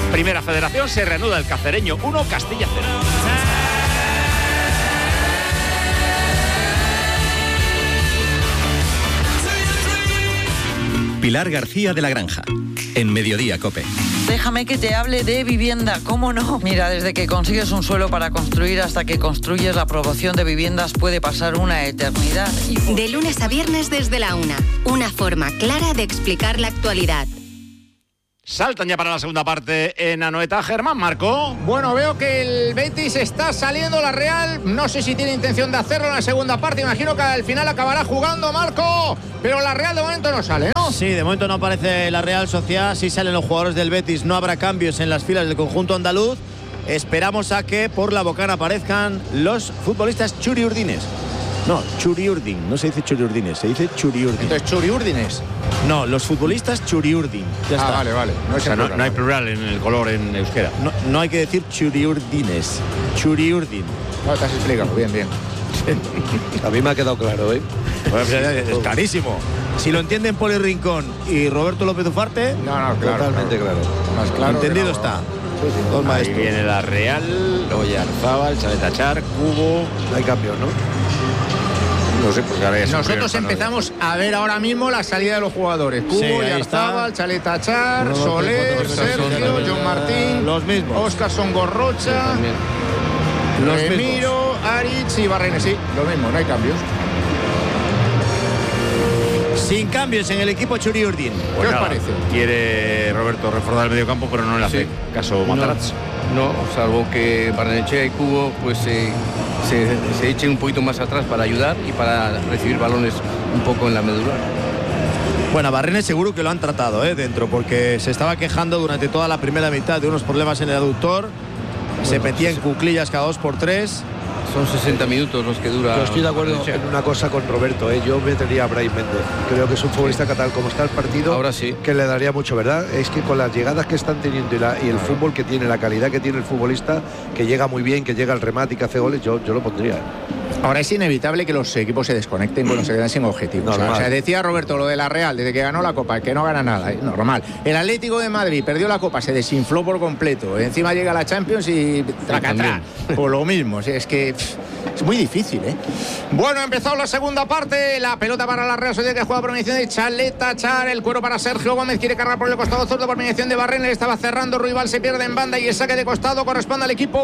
Primera Federación, se reanuda el Cacereño 1, Castilla 0. Pilar García de la Granja, en Mediodía COPE. Déjame que te hable de vivienda, ¿cómo no? Mira, desde que consigues un suelo para construir hasta que construyes la aprobación de viviendas puede pasar una eternidad. De lunes a viernes desde la 1, una forma clara de explicar la actualidad. Saltan ya para la segunda parte en Anoeta. Germán Marco. Bueno, veo que el Betis está saliendo, la Real. No sé si tiene intención de hacerlo en la segunda parte. Imagino que al final acabará jugando Marco. Pero la Real de momento no sale, ¿no? Sí, de momento no aparece la Real Sociedad. Sí salen los jugadores del Betis. No habrá cambios en las filas del conjunto andaluz. Esperamos a que por la bocana aparezcan los futbolistas churiurdines. No, Churiurdin, no se dice Churiurdines, se dice Churiurdin. Entonces, Churiurdines. No, los futbolistas Churiurdin. Ya está. Vale. No, O sea, no hay plural en el color en euskera. No hay que decir Churiurdines. Churiurdin. No, te has explicado, bien. A mí me ha quedado claro, ¿eh? Pues es clarísimo. Si lo entienden Poli Rincón y Roberto López Ufarte, No, claro. Totalmente claro. Más claro. entendido está. Dos Ahí maestros. viene la Real, Oyarzábal, Chaletachar, Cubo. No hay cambios, ¿no? No sé, porque ahora ya se Nosotros ocurrieron, empezamos a ver ahora mismo la salida de los jugadores. Cubo, Sí, ahí Yarzábal, Chaletachar, 1, 2, 3, Soler, 4, 5, Sergio, 6, John Martín, los mismos. Óscar Songorrocha, Los Remiro, Aritz y Barrenes. Sí, lo mismo, no hay cambios. Sin cambios en el equipo Churiurdin. ¿Qué os parece? Quiere Roberto reforzar el mediocampo, pero no le hace caso Matarazzo. No, salvo que Barrenechea y Cubo pues se echen un poquito más atrás para ayudar y para recibir balones un poco en la medular. Bueno, a Barrenes seguro que lo han tratado dentro, porque se estaba quejando durante toda la primera mitad de unos problemas en el aductor. Se metía en cuclillas cada 2x3. Son 60 minutos los que dura. Yo estoy de acuerdo en una cosa con Roberto, ¿eh? Yo metería a Brahim Méndez. Creo que es un futbolista que tal como está el partido, ahora sí, que le daría mucho, ¿verdad? Es que con las llegadas que están teniendo y el fútbol que tiene, la calidad que tiene el futbolista, que llega muy bien, que llega al remate y que hace goles, yo lo pondría. Ahora es inevitable que los equipos se desconecten cuando se quedan sin objetivos. O sea, decía Roberto lo de la Real, desde que ganó la Copa, que no gana nada, normal. El Atlético de Madrid perdió la Copa, se desinfló por completo. Encima llega la Champions y tracatrá. Por lo mismo, es que es muy difícil, ¿eh? Bueno, ha empezado la segunda parte. La pelota para la Real Sociedad, que juega por mediación de Chaletachar. El cuero para Sergio Gómez, quiere cargar por el costado zurdo por mediación de Barrenes. Estaba cerrando, Ruibal se pierde en banda y el saque de costado corresponde al equipo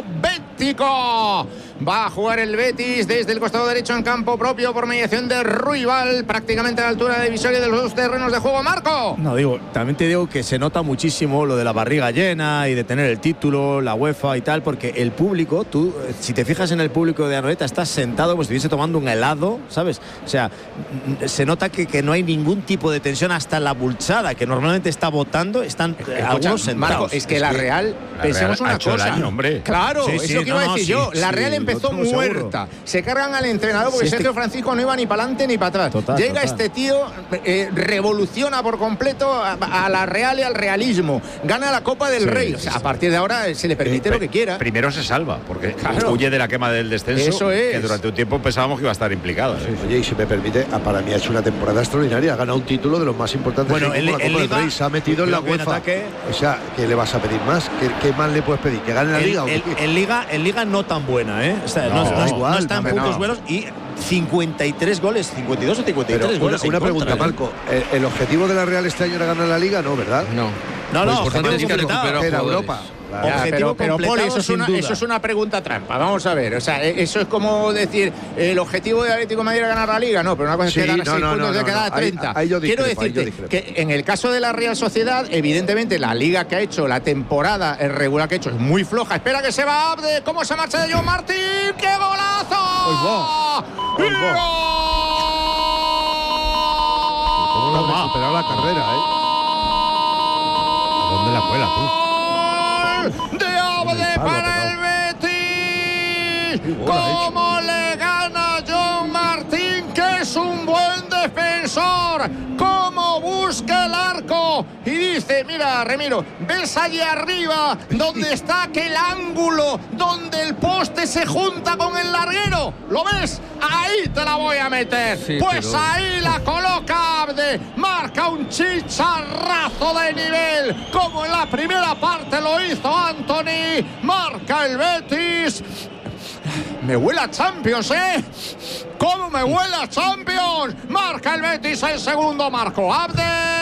bético. Va a jugar el Betis desde el costado derecho en campo propio por mediación de Ruibal, prácticamente a la altura de divisoria de los dos terrenos de juego. Marco. No, también te digo que se nota muchísimo lo de la barriga llena y de tener el título, la UEFA y tal, porque el público, tú, si te fijas en el público de Anoeta, estás sentado como si estuviese tomando un helado, ¿sabes? O sea, se nota que no hay ningún tipo de tensión, hasta la bulchada, que normalmente está votando, están algunos sentados. Marco, es que la Real, pensemos una cosa. Daño, hombre. Claro, Sí, es sí, lo que iba a decir yo. La Real empezó lo tengo muerta. Se cargan al entrenador porque Sergio Francisco no iba ni para adelante ni para atrás. Llega este tío, revoluciona por completo a la Real y al realismo. Gana la Copa del Rey. O sea, a partir de ahora se le permite lo que quiera. Primero se salva, porque huye de la quema del descenso. Eso es. Que durante un tiempo pensábamos que iba a estar implicado. Oye, y si me permite, para mí ha hecho una temporada extraordinaria. Ha ganado un título de los más importantes. Bueno, la Copa del Rey. Se ha metido en la UEFA. O sea, ¿qué le vas a pedir más? ¿Qué más le puedes pedir? ¿Que gane la Liga? En Liga no tan buena, ¿eh? O sea, no está en puntos buenos y 53 goles, 52 o 53 Pero goles. una pregunta, Marco. ¿El objetivo de la Real este año era ganar la Liga? No, ¿verdad? No. No, importante es que completado. Era Europa. Objetivo pero Poli, completado, eso es una pregunta trampa. Vamos a ver, o sea, eso es como decir el objetivo de Atlético de Madrid era ganar la Liga, no, pero una cosa es que gana 6 puntos de cada 30. Quiero decirte que en el caso de la Real Sociedad, evidentemente la Liga que ha hecho, la temporada regular que ha hecho es muy floja. Espera que se va Abde, ¿cómo se marcha de John Martín? ¡Qué golazo! ¿Cómo lo ha superado la carrera, ¿A dónde la cuela tú? De Abde para el Betis. ¿Cómo le gana John Martín, que es un buen defensor? defensor, cómo busca el arco y dice, mira, Remiro, ves allí arriba donde está aquel ángulo donde el poste se junta con el larguero, ¿lo ves? Ahí te la voy a meter. Sí, pues pero... ahí la coloca Abde, marca un chicharrazo de nivel como en la primera parte lo hizo Anthony, marca el Betis. Me huele a Champions, ¿eh? ¿Cómo me huele a Champions? Marca el Betis el segundo, marco Abde.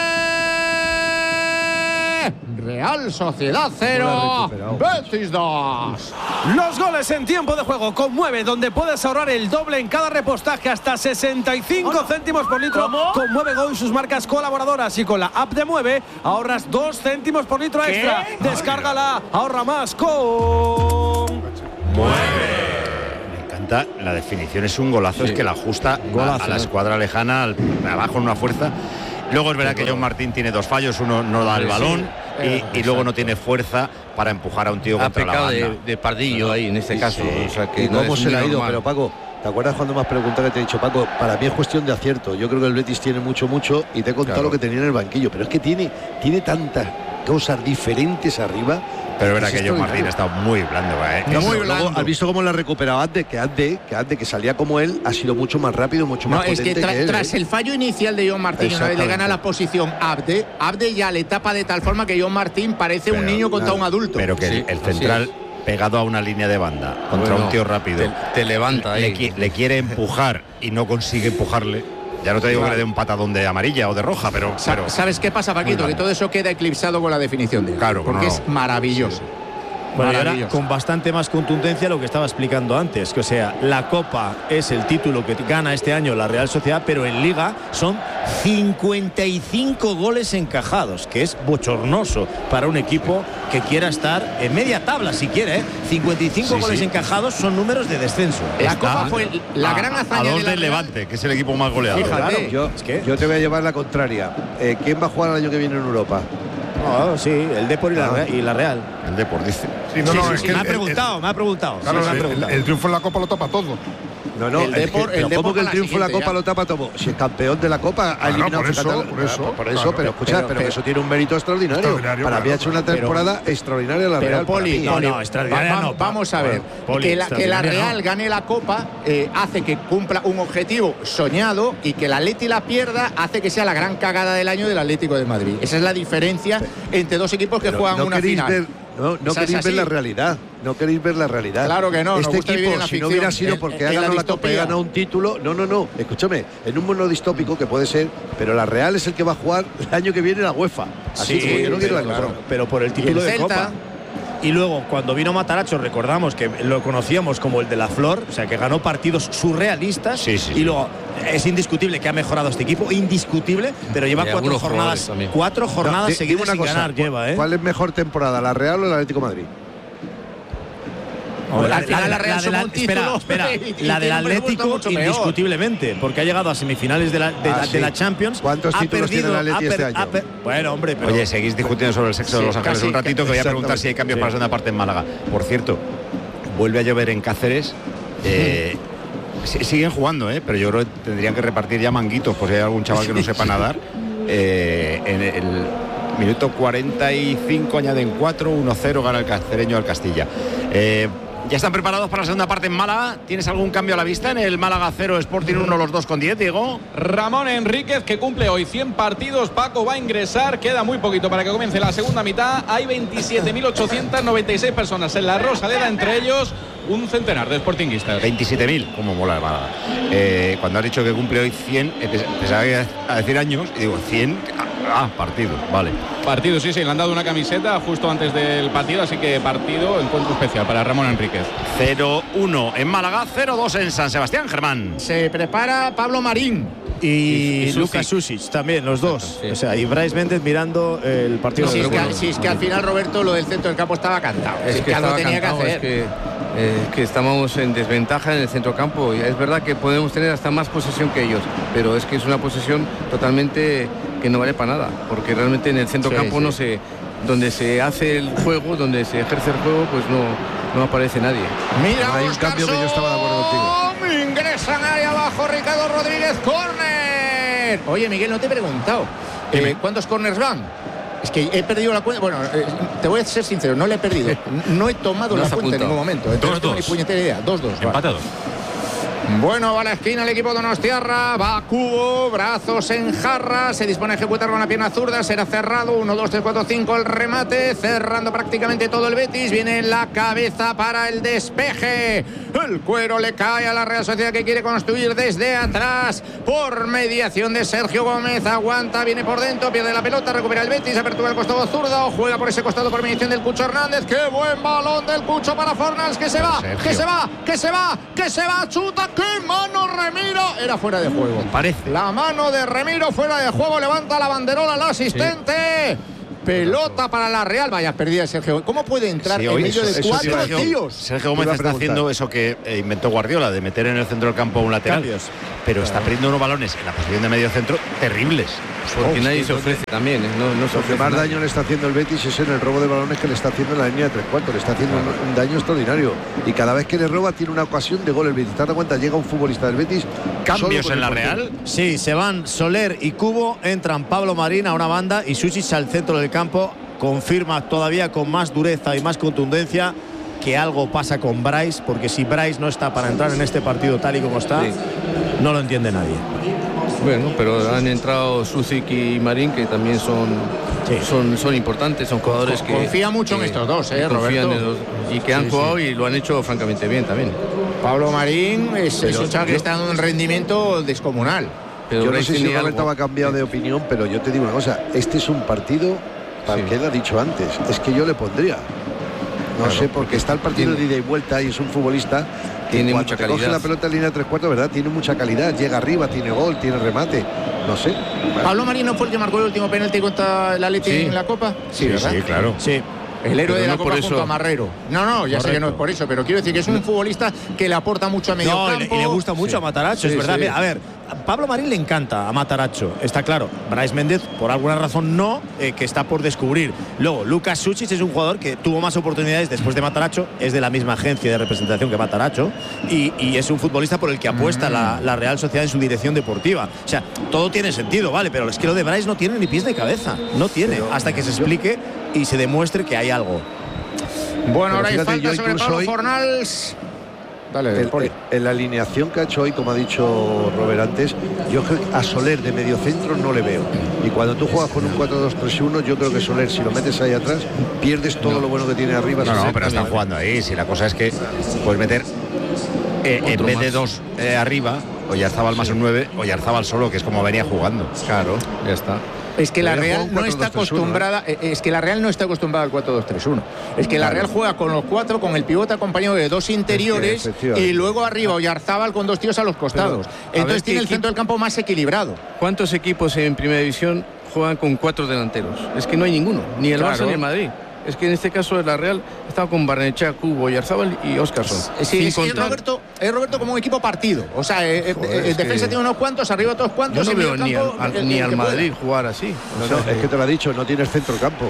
Real Sociedad 0, Betis 2. Los goles en tiempo de juego con Mueve, donde puedes ahorrar el doble en cada repostaje, hasta 65 céntimos por litro. ¿Cómo? Con Mueve Go y sus marcas colaboradoras, y con la app de Mueve ahorras 2 céntimos por litro extra. Descárgala, ahorra más con Mueve. La definición es un golazo, sí. Es que la ajusta a la escuadra lejana, abajo en una fuerza. Luego es verdad que John Martín tiene 2 fallos, uno no da el balón y luego no tiene fuerza para empujar a un tío contra la banda. De Pardillo ahí en este caso. Sí. O sea, que no cómo se le ha ido, pero Paco, ¿te acuerdas cuando me has preguntado que te he dicho, Paco? Para mí es cuestión de acierto. Yo creo que el Betis tiene mucho y te he contado lo que tenía en el banquillo, pero es que tiene tantas cosas diferentes arriba. Pero es verdad que John Martín ha estado muy blando, muy blando. Luego, ¿has visto cómo la ha recuperado Abde? Que Abde, que salía como él, ha sido mucho más rápido, mucho más potente. Es que tras el fallo inicial de John Martín, una vez le gana la posición Abde ya le tapa de tal forma que John Martín parece un niño contra un adulto. Pero que el central pegado a una línea de banda contra un tío rápido te levanta ahí. Le quiere empujar y no consigue empujarle. Ya no te digo que le dé un patadón de amarilla o de roja, pero ¿sabes qué pasa, Paquito? Que todo eso queda eclipsado con la definición de él. Claro, porque es maravilloso. Bueno, y ahora con bastante más contundencia lo que estaba explicando antes, que o sea, la Copa es el título que gana este año la Real Sociedad, pero en Liga son 55 goles encajados, que es bochornoso para un equipo que quiera estar en media tabla, si quiere, ¿eh? 55 goles encajados son números de descenso. La Copa fue la gran hazaña a 2 del Levante, que es el equipo más goleado. Fíjate, claro, yo te voy a llevar la contraria. ¿Quién va a jugar el año que viene en Europa? Oh, sí, el Depor y la Real. El Depor dice. Me ha preguntado. Claro, el triunfo en la Copa lo tapa todo. No, ¿cómo que el triunfo en la Copa lo tapa todo? Si es campeón de la Copa, ha eliminado por eso, pero escucha, pero eso tiene un mérito extraordinario. Para mí ha hecho una temporada extraordinaria la Real. Poli, vamos a ver. Que la Real gane la Copa hace que cumpla un objetivo soñado, y que el Atleti la pierda hace que sea la gran cagada del año del Atlético de Madrid. Esa es la diferencia entre dos equipos que juegan una final. No queréis ver la realidad. No queréis ver la realidad. Claro que no. Este equipo, si no hubiera sido porque ha ganado la Copa y ha ganado un título. No. Escúchame, en un mundo distópico que puede ser, pero la Real es el que va a jugar el año que viene la UEFA. Así que yo no quiero la cosa. Pero por el título de Copa. Y luego, cuando vino Matarazzo, recordamos que lo conocíamos como el de la Flor, o sea, que ganó partidos surrealistas. Y luego, es indiscutible que ha mejorado este equipo, indiscutible, pero lleva 4 jornadas. 4 jornadas seguidas sin ganar lleva, ¿eh? ¿Cuál es mejor temporada, la Real o el Atlético de Madrid? La del Atlético indiscutiblemente, porque ha llegado a semifinales de la Champions. ¿Cuántos títulos tiene el Atlético este año? Bueno, hombre, pero... Oye, seguís discutiendo sobre el sexo de Los Ángeles un ratito, que voy a preguntar si hay cambios para la segunda parte en Málaga. Por cierto, vuelve a llover en Cáceres. Siguen jugando, pero yo creo que tendrían que repartir ya manguitos, por si hay algún chaval que no sepa nadar. En el minuto 45 añaden 4, 1-0, gana el cacereño al Castilla. ¿Ya están preparados para la segunda parte en Málaga? ¿Tienes algún cambio a la vista en el Málaga 0, Sporting 1, los dos con 10, Diego? Ramón Enríquez, que cumple hoy 100 partidos. Paco va a ingresar, queda muy poquito para que comience la segunda mitad. Hay 27.896 personas en la Rosaleda, entre ellos un centenar de sportinguistas. 27.000, como mola el Málaga. Cuando has dicho que cumple hoy 100, empezaba a decir años, y digo, 100... partidos, vale. Partido, sí, le han dado una camiseta justo antes del partido, así que encuentro especial para Ramón Enríquez. 0-1 en Málaga, 0-2 en San Sebastián, Germán. Se prepara Pablo Marín. Y Lucas Susic también, los dos. Sí. O sea, y Bryce Méndez mirando el partido. Si es que al final, Roberto, lo del centro del campo estaba cantado. Es que algo tenía que hacer. Que estamos en desventaja en el centrocampo. Es verdad que podemos tener hasta más posesión que ellos, pero es que es una posesión totalmente que no vale para nada, porque realmente en el centrocampo donde se hace el juego, donde se ejerce el juego, pues no aparece nadie. Mira, hay un cambio que yo estaba de acuerdo contigo. Ingresan ahí abajo Ricardo Rodríguez, córner. córner. Oye, Miguel, no te he preguntado. ¿Cuántos córners van? Es que he perdido la cuenta. Bueno, te voy a ser sincero, no le he perdido. No he tomado la cuenta en ningún momento. Entonces no tengo ni puñetera idea. 2-2. Empatados. Bueno, va a la esquina el equipo donostiarra, va a Cubo, brazos en jarra, se dispone a ejecutar con la pierna zurda, será cerrado, 1, 2, 3, 4, 5 el remate, cerrando prácticamente todo el Betis, viene en la cabeza para el despeje, el cuero le cae a la Real Sociedad que quiere construir desde atrás, por mediación de Sergio Gómez, aguanta, viene por dentro, pierde la pelota, recupera el Betis, apertura el costado zurdo, juega por ese costado por mediación del Cucho Hernández, qué buen balón del Cucho para Fornals, que se va, chuta. ¡Qué mano, Remiro! Era fuera de juego. Parece. La mano de Remiro fuera de juego. Levanta la banderola al asistente. Sí. Pelota para la Real. Vaya, perdida Sergio. ¿Cómo puede entrar en medio de 4 tíos? Sergio Gómez está haciendo eso que inventó Guardiola, de meter en el centro del campo un lateral. Cambios. Pero está perdiendo unos balones en la posición de medio centro terribles. Porque nadie se ofrece también. No se ofrece. Lo que más daño le está haciendo el Betis es en el robo de balones que le está haciendo en la línea de 3/4. Le está haciendo un daño extraordinario. Y cada vez que le roba tiene una ocasión de gol el Betis. ¿Te das cuenta? Llega un futbolista del Betis. ¿Cambios en la Real? Sí, se van Soler y Cubo. Entran Pablo Marín a una banda y Susic al centro del campo. Confirma todavía con más dureza y más contundencia que algo pasa con Brais, porque si Brais no está para entrar en este partido tal y como está, no lo entiende nadie. Bueno, pero han entrado Susic y Marín, que también son importantes, son jugadores que confía mucho en estos dos, Roberto, y que han jugado y lo han hecho francamente bien también. Pablo Marín es un chaval que está dando un rendimiento descomunal. Pero yo no sé si Roberto ha cambiado de opinión, pero yo te digo una cosa, este es un partido para el que él ha dicho antes, es que yo le pondría. No sé, porque está el partido de ida y vuelta y es un futbolista que tiene mucha calidad. Coge la pelota en línea de 3/4, ¿verdad? Tiene mucha calidad, llega arriba, tiene gol, tiene remate. No sé. ¿Pablo Marín no fue el que marcó el último penalti contra el Atleti en la Copa? Sí, claro. Sí. El héroe de la Copa junto a Marrero. No, ya sé que no es por eso, pero quiero decir que es un futbolista que le aporta mucho a medio campo. Y le gusta mucho a Matarazzo, es verdad. A ver, a Pablo Marín le encanta a Matarazzo, está claro. Brais Méndez, por alguna razón no, que está por descubrir. Luego, Lucas Susic es un jugador que tuvo más oportunidades después de Matarazzo, es de la misma agencia de representación que Matarazzo, y es un futbolista por el que apuesta la Real Sociedad en su dirección deportiva. O sea, todo tiene sentido, vale, pero es que lo de Brais no tiene ni pies ni cabeza. No tiene, hasta que se explique y se demuestre que hay algo. Bueno, ahora hay falta sobre Pablo Fornals. Dale, en la alineación que ha hecho hoy, como ha dicho Robert antes, yo creo que a Soler de medio centro no le veo. Y cuando tú juegas con un 4-2-3-1, yo creo que Soler, si lo metes ahí atrás, pierdes todo lo bueno que tiene arriba. No, pero están jugando ahí. Si la cosa es que puedes meter en vez de dos arriba, Oyarzábal más un 9, Oyarzábal solo, que es como venía jugando. Claro, ya está. Es que la Real no está acostumbrada, es que la Real no está acostumbrada al 4-2-3-1. Es que la Real juega con los 4, con el pivote acompañado de 2 interiores y luego arriba Oyarzábal con 2 tíos a los costados. Entonces tiene el centro del campo más equilibrado. ¿Cuántos equipos en Primera División juegan con 4 delanteros? Es que no hay ninguno, ni el Barça ni el Madrid. Es que en este caso de la Real estaba con Barnechea, Cubo, Oyarzábal y Óscarson. Sí, es Roberto como un equipo partido. O sea, defensa tiene unos cuantos, arriba otros cuantos. Yo no veo ni al Madrid jugar así. No, es que te lo ha dicho, no tienes centro campo.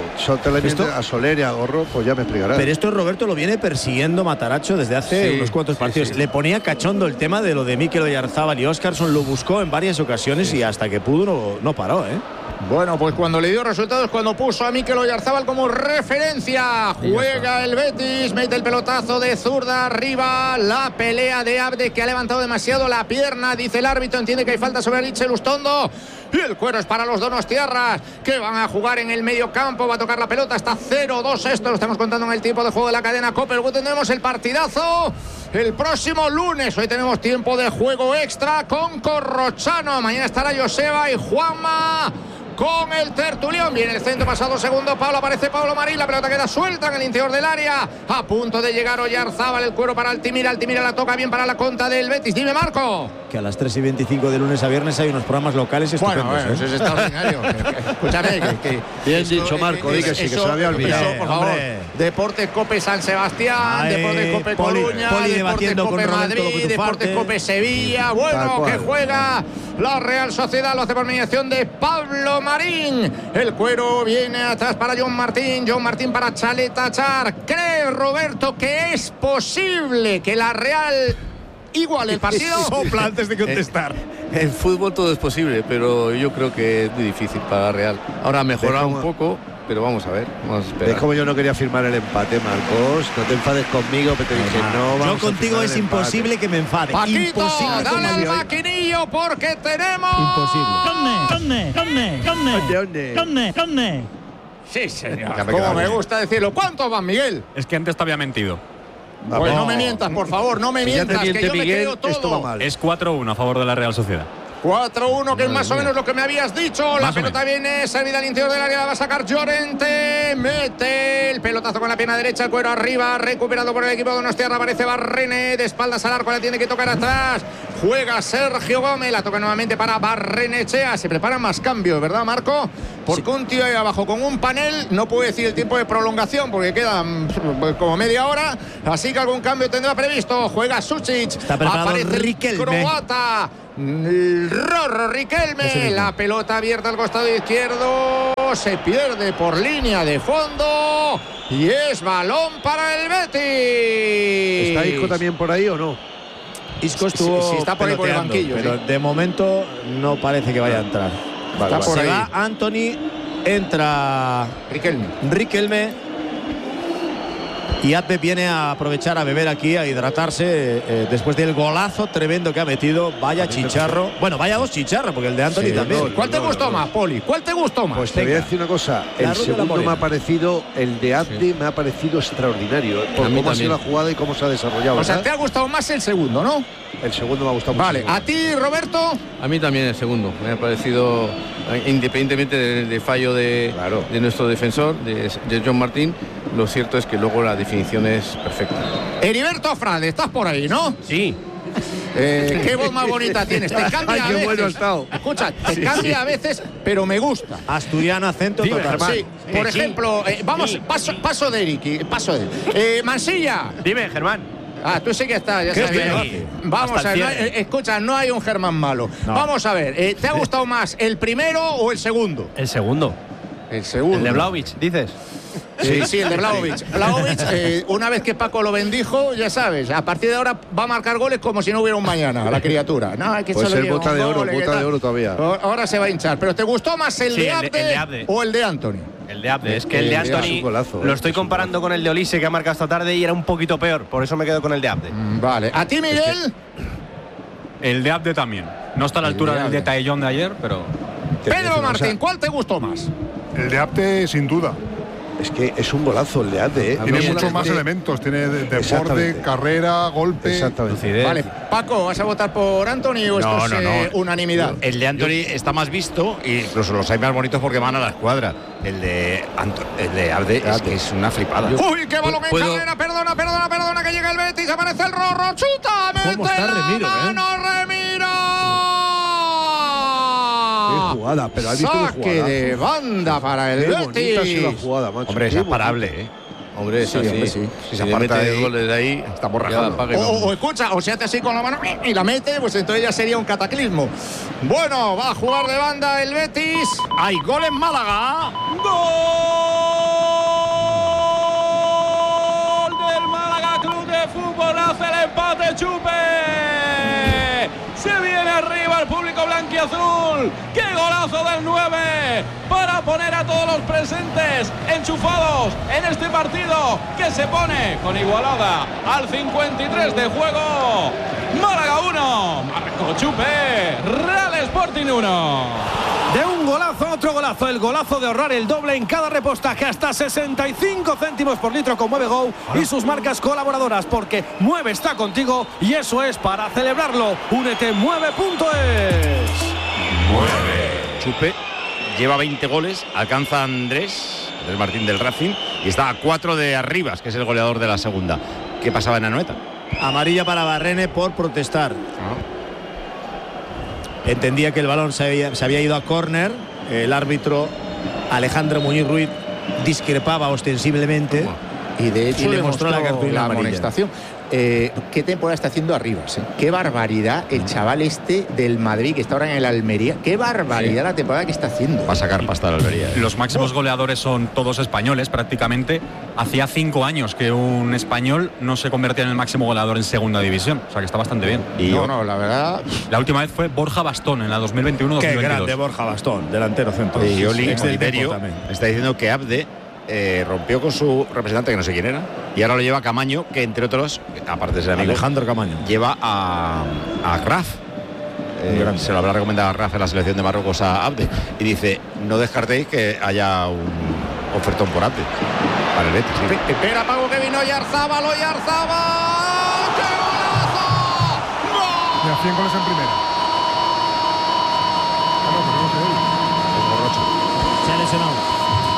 A Soler y a Gorro, pues ya me explicarás. Pero esto Roberto lo viene persiguiendo Matarazzo desde hace unos cuantos partidos. Sí. Le ponía cachondo el tema de lo de Mikel Oyarzábal y Óscarson, lo buscó en varias ocasiones y hasta que pudo no paró, ¿eh? Bueno, pues cuando le dio resultados, cuando puso a Mikel Oyarzábal como referencia, juega el Betis, mete el pelotazo de zurda arriba, la pelea de Abde, que ha levantado demasiado la pierna, dice el árbitro, entiende que hay falta sobre Richel Lustondo, y el cuero es para los donostiarras, que van a jugar en el medio campo, va a tocar la pelota, está 0-2 esto, lo estamos contando en el tiempo de juego de la cadena COPE. Luego tendremos el partidazo el próximo lunes. Hoy tenemos tiempo de juego extra con Corrochano, mañana estará Joseba y Juanma con el tertulión. Viene el centro, pasado segundo Pablo, aparece Pablo Marín, la pelota queda suelta en el interior del área, a punto de llegar Oyarzábal, el cuero para Altimira la toca bien para la contra del Betis. Dime, Marco. Que a las 3:25 de lunes a viernes hay unos programas locales estupendos. Bueno, eso es extraordinario. Escúchame, bien dicho, Marco, di que sí, que se lo había olvidado. Por favor, Deportes Cope San Sebastián, Deportes Cope Coruña, Deportes Cope Madrid, Deportes Cope Sevilla. Bueno, que juega la Real Sociedad, lo hace por mediación de Pablo Marín. El cuero viene atrás para John Martín para Chaleta Char. ¿Cree Roberto que es posible que la Real igual el partido. Sopla antes de contestar. En fútbol todo es posible, pero yo creo que es muy difícil para Real. Ahora ha mejorado un poco, pero vamos a ver, vamos a esperar. Es como yo no quería firmar el empate, Marcos. No te enfades conmigo, pero te dije no. Vamos yo contigo es imposible que me enfade. Paquito, imposible. dale al maquinillo porque tenemos. Imposible. ¿Dónde? Sí, señor. Como me gusta decirlo. ¿Cuántos van, Miguel? Es que antes te había mentido. Pues no me mientas, por favor, no me mientas, que yo me creo todo. Esto va mal. Es 4-1 a favor de la Real Sociedad. 4-1, que es más o menos lo que me habías dicho. La pelota viene servida al interior del área, la va a sacar Llorente. Mete el pelotazo con la pierna derecha, el cuero arriba, recuperado por el equipo de Donostiarra. Aparece Barrene, de espaldas al arco, la tiene que tocar atrás. Juega Sergio Gómez, la toca nuevamente para Barrenechea. Se preparan más cambios, ¿verdad, Marco? Porque un tío ahí abajo con un panel, no puedo decir el tiempo de prolongación porque quedan como media hora. Así que algún cambio tendrá previsto. Juega Sucic, aparece Riquelme. Croata. Rorro Riquelme, la pelota abierta al costado izquierdo, se pierde por línea de fondo y es balón para el Betis. ¿Está Isco también por ahí o no? Isco estuvo sí, está por ahí por el banquillo, pero de momento no parece que vaya a entrar. Está por ahí. Va Anthony, entra Riquelme. Y Atbe viene a aprovechar a beber aquí, a hidratarse después del golazo tremendo que ha metido. Vaya chicharro. Bueno, vaya dos chicharros, porque el de Anthony también. ¿Cuál te gustó más, Poli? ¿Cuál te gustó más? Pues te voy a decir una cosa. El segundo me ha parecido, el de Atbe me ha parecido extraordinario. Por cómo ha sido la jugada y cómo se ha desarrollado. O sea, te ha gustado más el segundo, ¿no? El segundo me ha gustado mucho. Vale, ¿a ti, Roberto? A mí también el segundo. Me ha parecido, independientemente del fallo de nuestro defensor, de John Martín, lo cierto es que luego la definición es perfecta. Heriberto Frade, estás por ahí, ¿no? Sí. Qué voz más bonita tienes. Te cambia a veces. Bueno estado. Escucha, te cambia a veces, pero me gusta. Asturiano, acento total. Sí. Por ejemplo, vamos, paso de Eric. Mansilla. Dime, Germán. Ah, tú sí que estás, ya sabes. Vamos a ver, escucha, no hay un Germán malo. No. Vamos a ver, ¿te ha gustado más el primero o el segundo? El segundo. El segundo. El de Vlahovic, dices. Sí, el de Vlahovic. Vlahovic, una vez que Paco lo bendijo, ya sabes, a partir de ahora va a marcar goles como si no hubiera un mañana, la criatura. No, hay que pues el bota de oro todavía. Ahora se va a hinchar. ¿Pero te gustó más el de Abde o el de Anthony? El de Abde. Es que el de Anthony lo estoy comparando con el de Olise que ha marcado esta tarde y era un poquito peor. Por eso me quedo con el de Abde. Vale. ¿A ti, Miguel? El de Abde también. No está a la altura del de Taellón de ayer, pero... Pedro Martín, ¿cuál te gustó más? El de Abde, sin duda. Es que es un golazo el de Abde. Tiene muchos más elementos. Tiene deporte, carrera, golpe. Exactamente. Vale, Paco, ¿vas a votar por Anthony o esto es unanimidad? El de Anthony está más visto y incluso los hay más bonitos porque van a la escuadra. El de Abde es una flipada. ¡Uy, qué balón en carrera! Perdona, que llega el Betis. Aparece el Rorro. ¡Chuta! ¿Cómo está Remiro, Remiro! Jugada, pero has visto saque de banda para el Betis. La jugada, macho. Hombre, es parable, Hombre, sí. Si se aparta de goles de ahí, está borrajando. O escucha, o se hace así con la mano y la mete, pues entonces ya sería un cataclismo. Bueno, va a jugar de banda el Betis. Hay gol en Málaga. ¡Gol del Málaga Club de Fútbol! Hace el empate Chupe. Se viene arriba el público blanquiazul. ¡Qué golazo del 9! Para poner a todos los presentes enchufados en este partido que se pone con igualada al 53 de juego. Málaga 1, Marco Chupe, Real Sporting 1. De un golazo, otro golazo. El golazo de ahorrar el doble en cada repostaje. Hasta 65 céntimos por litro con Mueve Go y sus marcas colaboradoras. Porque Mueve está contigo y eso es para celebrarlo. Únete Mueve.es. Mueve. Chupe lleva 20 goles. Alcanza a Andrés Martín del Racing y está a 4 de Arribas, que es el goleador de la segunda. ¿Qué pasaba en Anoeta? Amarilla para Barrene por protestar. Entendía que el balón se había ido a córner. El árbitro Alejandro Muñiz Ruiz discrepaba ostensiblemente y de hecho le mostró la cartulina amarilla. Amonestación. qué temporada está haciendo Arribas, ¿eh? Qué barbaridad el chaval este del Madrid, que está ahora en el Almería. Qué barbaridad la temporada que está haciendo. Va a sacar pasta de Almería. Los máximos goleadores son todos españoles, prácticamente. Hacía 5 años que un español no se convertía en el máximo goleador en segunda división. O sea que está bastante bien. Y la verdad. La última vez fue Borja Bastón en la 2021-2022. Qué grande Borja Bastón, delantero centro. Y Oli está diciendo que Abde rompió con su representante, que no sé quién era, y ahora lo lleva a Camaño, que entre otros, aparte de ser amigo, Alejandro Camaño, lleva a Graf. Se lo habrá recomendado a Graf en la selección de Marruecos a Abde, y dice: no descartéis que haya un ofertón por Abde para el Betis. ¿Sí? Espera, Paco, que vino Oyarzábal. ¡Qué golazo! ¡Gol! Y a 100 goles en primera. Es borracho. Se ha lesionado.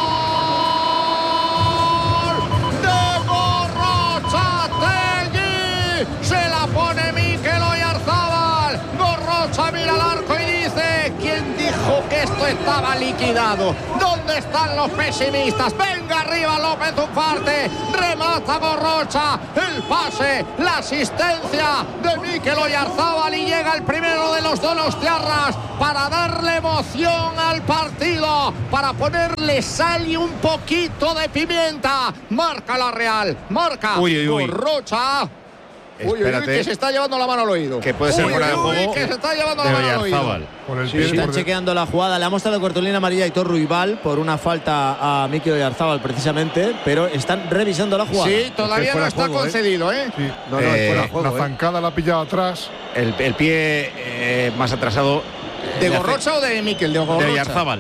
Se la pone Mikel Oyarzábal. Gorrocha mira al arco y dice: ¿quién dijo que esto estaba liquidado? ¿Dónde están los pesimistas? Venga arriba López Ufarte. Remata Gorrocha. El pase, la asistencia de Mikel Oyarzábal, y llega el primero de los donostiarras para darle emoción al partido, para ponerle sal y un poquito de pimienta. Marca la Real. Marca Gorrocha. Espérate, que se está llevando la mano al oído. Que puede ser fuera de juego. Que se está llevando la mano al oído. Están chequeando la jugada. Le ha mostrado cartulina amarilla a Aitor Ruibal por una falta a Mikel Oyarzábal precisamente, pero están revisando la jugada. Sí, todavía no está concedido, ¿eh? Sí. No, es fuera de juego. La zancada la ha pillado atrás. El pie más atrasado. ¿De Gorrocha o de Mikel? De Oyarzábal.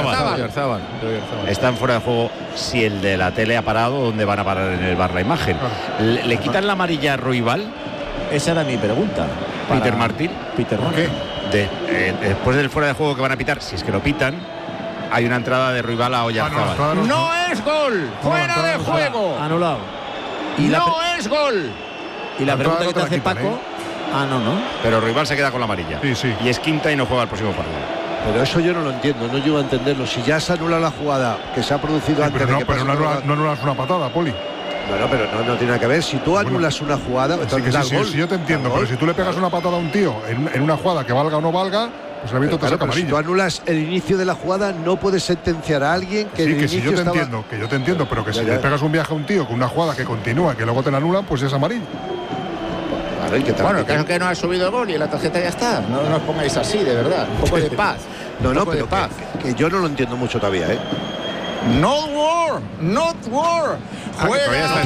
Están fuera de juego. Si el de la tele ha parado, ¿dónde van a parar en el bar la imagen? ¿Le quitan la amarilla a Ruibal? Esa era mi pregunta. Peter Martín. ¿Por qué? Después del fuera de juego que van a pitar, si es que lo pitan, hay una entrada de Ruibal a Oyarzábal. No es gol. Fuera de juego. Anulado. No es gol. Y la pregunta que te hace Paco. No. Pero Ruibal se queda con la amarilla. Sí. Y es quinta y no juega el próximo partido. Pero eso yo no lo entiendo, no llego a entenderlo. Si ya se anula la jugada que se ha producido antes. Pero no anulas una patada, Poli. Bueno, pero no tiene nada que ver. Si tú anulas una jugada, entonces sí, yo te entiendo, pero si tú le pegas una patada a un tío en una jugada que valga o no valga, pues el árbitro te saca amarilla. Si tú anulas el inicio de la jugada, no puedes sentenciar a alguien que yo te entiendo, pero que si le pegas un viaje a un tío con una jugada que continúa, que luego te la anulan, pues es amarilla. Bueno, el caso es que no ha subido el gol y la tarjeta ya está. No os pongáis así, de verdad. Un poco de paz. Pero que yo no lo entiendo mucho todavía, ¿eh? Not war. Juega.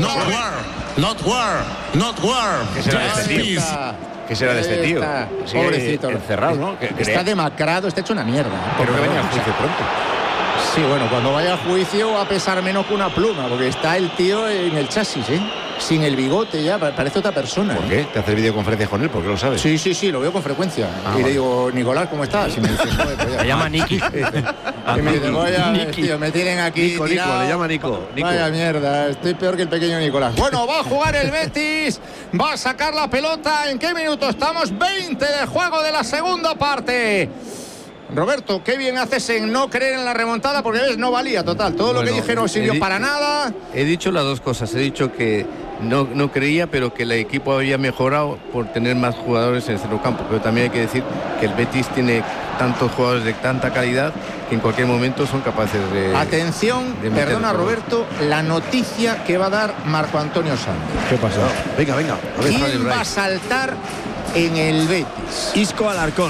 Not war. ¿Qué será de este tío? Pobrecito. Encerrado, ¿no? Está demacrado, está hecho una mierda. Pero que venía al juicio pronto. Sí, bueno, cuando vaya a juicio va a pesar menos que una pluma, porque está el tío en el chasis, ¿eh? Sin el bigote ya, parece otra persona. ¿Por qué? ¿Te haces videoconferencias con él? ¿Por qué lo sabes? Sí, lo veo con frecuencia. Y le digo: Nicolás, ¿cómo estás? Y me dice: me llama Niki. Y me dice: tío, me tienen aquí Nico, le llama Nico. Vaya mierda, estoy peor que el pequeño Nicolás. Bueno, va a jugar el Betis, va a sacar la pelota. ¿En qué minuto estamos? 20 de juego de la segunda parte. Roberto, qué bien haces en no creer en la remontada, porque ves, no valía total. Todo lo que dije no sirvió para nada. He dicho las dos cosas. He dicho que no creía, pero que el equipo había mejorado por tener más jugadores en el centrocampo. Pero también hay que decir que el Betis tiene tantos jugadores de tanta calidad que en cualquier momento son capaces de... Atención, perdona Roberto, la noticia que va a dar Marco Antonio Santos. ¿Qué pasa? Venga. ¿Quién va a saltar en el Betis? Isco Alarcón.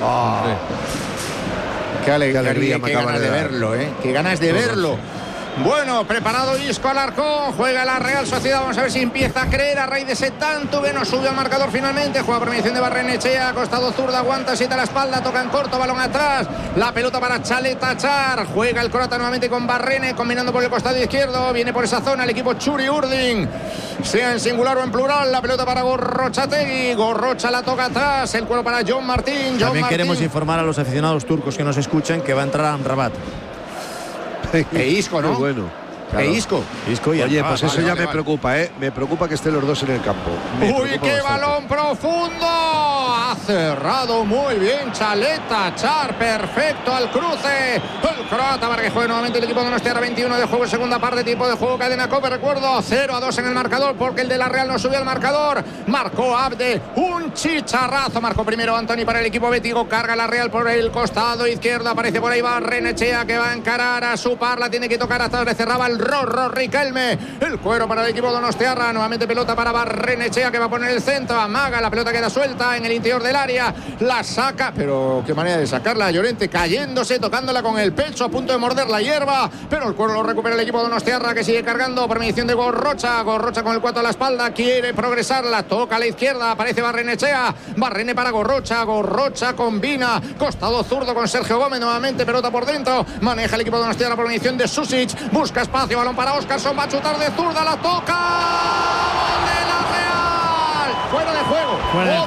Qué alegría, qué ganas de verlo, ¿eh? Qué ganas de verlo. Bueno, preparado Isco Alarcón, juega la Real Sociedad, vamos a ver si empieza a creer a raíz de ese tanto que no sube al marcador finalmente. Juega por mediación de Barrenechea, costado zurda, aguanta, siete a la espalda, toca en corto, balón atrás, la pelota para Chaleta Char, juega el croata nuevamente con Barrene, combinando por el costado izquierdo, viene por esa zona el equipo Churi Urdin, sea en singular o en plural, la pelota para Gorrochategui, Gorrocha la toca atrás, el cuero para John Martín. Queremos informar a los aficionados turcos que nos escuchan que va a entrar a Amrabat. Isco, ¿no? Bueno. Claro. Isco y oye, pues eso ya me preocupa, ¿eh? Me preocupa que estén los dos en el campo. Uy, qué balón profundo. Ha cerrado muy bien Chaleta. Char, perfecto al cruce. El croata para que juegue nuevamente el equipo de Donostiarra. 21 de juego, segunda parte, tiempo de juego, cadena COPE. Recuerdo, 0-2 en el marcador porque el de la Real no subió al marcador. Marcó Abde, un chicharrazo. Marcó primero Antoni para el equipo bético. Carga la Real por el costado izquierdo. Aparece por ahí Barrenechea que va a encarar a su par. La tiene que tocar hasta donde cerraba el Rorro Riquelme. El cuero para el equipo donostiarra. Nuevamente pelota para Barrenechea que va a poner el centro. Amaga, la pelota queda suelta en el interior del área. La saca, pero qué manera de sacarla. Llorente cayéndose, tocándola con el pecho, a punto de morder la hierba. Pero el cuero lo recupera el equipo donostiarra que sigue cargando por mediación de Gorrocha. Gorrocha con el 4 a la espalda. Quiere progresar, la toca a la izquierda. Aparece Barrenechea. Barrene para Gorrocha. Gorrocha combina. Costado zurdo con Sergio Gómez. Nuevamente pelota por dentro. Maneja el equipo donostiarra por mediación de Susic. Busca espacio. Balón para Óscarson. Va a chutar de zurda. La toca. De la Real. Fuera de juego.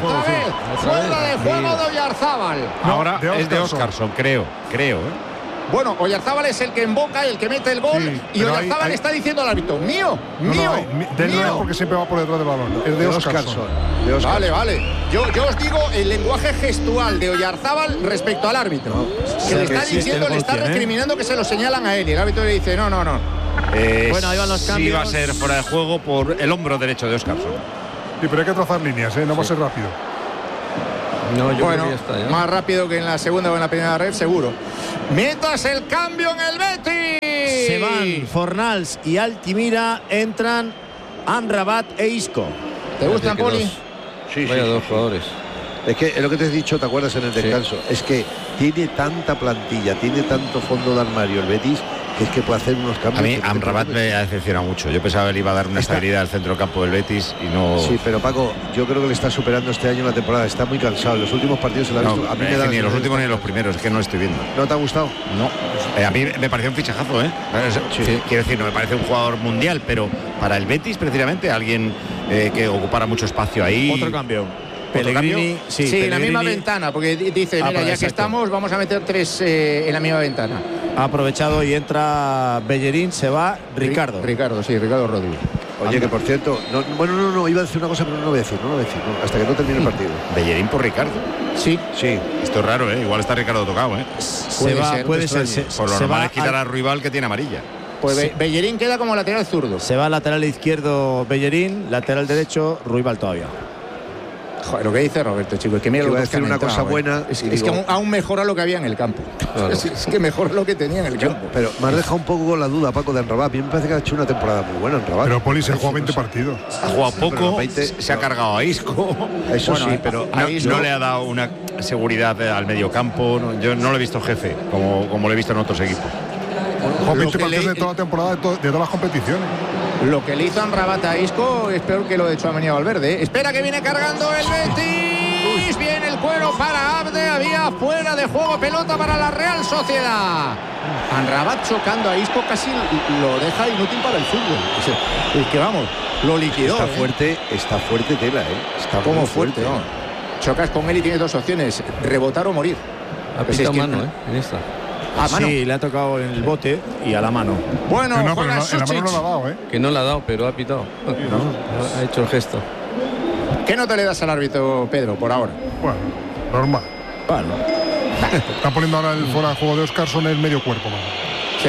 Fuera de juego de Oyarzábal. Ahora es de Óscarson, creo. Bueno, Oyarzábal es el que emboca, el que mete el gol, sí, y Oyarzábal está diciendo al árbitro, mío. Del no es porque siempre va por detrás del balón. Es de Óscarson. Vale. Yo os digo el lenguaje gestual de Oyarzábal respecto al árbitro. Que le está diciendo, le está recriminando que se lo señalan a él. Y el árbitro le dice, no. Bueno, ahí van los cambios. Sí va a ser fuera de juego por el hombro derecho de Óscarson. Sí, pero hay que trazar líneas, no va a ser rápido. No, yo creo que ya está, ¿ya? Más rápido que en la segunda o en la primera red, seguro. Mientras el cambio en el Betis. Se van Fornals y Altimira, entran Amrabat e Isco. ¿Te gustan, Poli? Sí. Vaya dos jugadores. Es que es lo que te he dicho, ¿te acuerdas en el descanso? Sí. Es que tiene tanta plantilla, tiene tanto fondo de armario el Betis, que es que puede hacer unos cambios. A mí Amrabat me ha decepcionado mucho. Yo pensaba que le iba a dar una estabilidad al centrocampo del Betis y no. Sí, pero Paco, yo creo que le está superando este año la temporada. Está muy cansado. En los últimos partidos se lo ha visto. A mí me da ni los últimos ni los primeros, es que no estoy viendo. ¿No te ha gustado? No. A mí me pareció un fichajazo, ¿eh? Sí. Quiero decir, no me parece un jugador mundial, pero para el Betis, precisamente, alguien que ocupara mucho espacio ahí. Otro cambio. Pellegrini, sí, en la misma ventana, porque dice, mira, ya que estamos, vamos a meter 3 en la misma ventana. Ha aprovechado y entra Bellerín, se va Ricardo. Ricardo Rodríguez. Oye, que por cierto, no, iba a decir una cosa, pero no lo voy a decir, hasta que no termine el partido. Bellerín por Ricardo. Sí. Esto es raro, Igual está Ricardo tocado, Puede ser. Por lo normal es quitar a Ruibal, que tiene amarilla. Pues Bellerín queda como lateral zurdo. Se va lateral izquierdo Bellerín, lateral derecho Ruibal todavía. Joder, lo que dice Roberto, chicos, es que mira, voy a decir una cosa buena. Es que aún mejora lo que había en el campo. Claro. Es que mejora lo que tenía en el campo. Pero me has dejado un poco con la duda, Paco, de Amrabat. A mí me parece que ha hecho una temporada muy buena Amrabat. Pero Poli se ha jugado 20 partidos. Ha jugado poco, se ha cargado a Isco. Eso sí, pero no le ha dado una seguridad al mediocampo. Yo no lo he visto jefe, como lo he visto en otros equipos. Jugó 20 partidos de toda la temporada, de todas las competiciones. Lo que le hizo Amrabat a Isco es peor que lo de Tchouaméni a Valverde. Espera que viene cargando el Betis. Viene el cuero para Abde. Había fuera de juego, pelota para la Real Sociedad. Amrabat chocando a Isco casi lo deja inútil para el fútbol. Es que vamos, lo liquidó. Está fuerte tela, Está como fuerte, ¿no? Chocas con él y tienes dos opciones: rebotar o morir. Ha pitado mano, en esta. Sí, le ha tocado en el bote y a la mano. Bueno, pero en la mano no la ha dado, Que no la ha dado, pero ha pitado. Ha hecho el gesto. ¿Qué nota le das al árbitro, Pedro, por ahora? Bueno, normal. Bueno. Está poniendo ahora el fuera de juego de Óscarson el medio cuerpo, ¿no? Sí.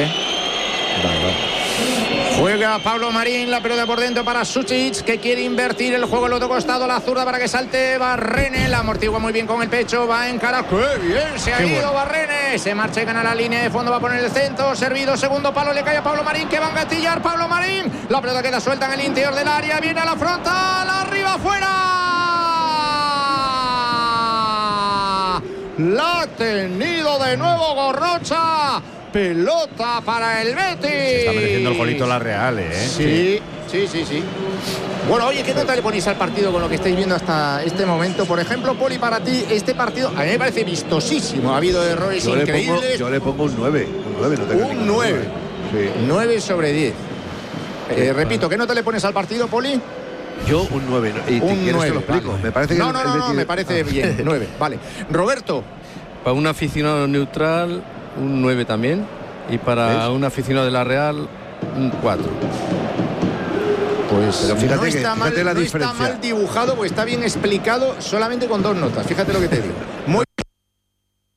Vale. Juega Pablo Marín, la pelota por dentro para Susic, que quiere invertir el juego al otro costado, la zurda para que salte Barrene, la amortigua muy bien con el pecho, va en cara, ¡qué bien se ha ido Barrene! Se marcha y gana la línea de fondo, va a poner el centro, servido, segundo palo, le cae a Pablo Marín, que va a engatillar Pablo Marín, la pelota queda suelta en el interior del área, viene a la frontal, arriba, afuera. La ha tenido de nuevo Gorrocha. Pelota para el Betis. Se está mereciendo el golito la Real, Sí. Bueno, oye, ¿qué nota le ponéis al partido con lo que estáis viendo hasta este momento? Por ejemplo, Poli, para ti, este partido a mí me parece vistosísimo. Ha habido errores increíbles. Yo le pongo un 9. Un 9. Sí. 9 sobre 10. Repito, ¿qué nota le pones al partido, Poli? Yo un 9. ¿Y un 9, te lo explico? Vale. Me parece que no, me parece bien. 9, vale. Roberto. Para un aficionado neutral, un 9 también. Y para un aficionado de la Real, un 4. Pues pero fíjate, no está mal, la no diferencia. está mal dibujado, pues está bien explicado solamente con 2 notas. Fíjate lo que te digo. Muy